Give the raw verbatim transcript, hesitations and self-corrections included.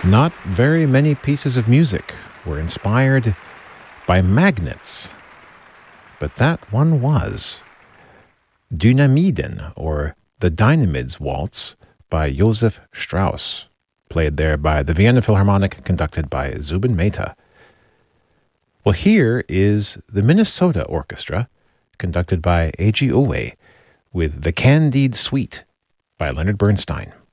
Not very many pieces of music were inspired by magnets, but that one was. Dynamiden, or the Dynamids Waltz, by Josef Strauss, played there by the Vienna Philharmonic, conducted by Zubin Mehta. Well, here is the Minnesota Orchestra, conducted by Eiji Oe, with the Candide Suite by Leonard Bernstein.